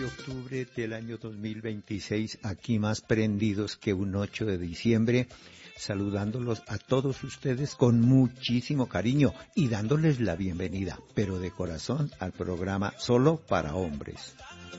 octubre del año 2026, aquí más prendidos que un 8 de diciembre, saludándolos a todos ustedes con muchísimo cariño y dándoles la bienvenida, pero de corazón, al programa Solo para Hombres.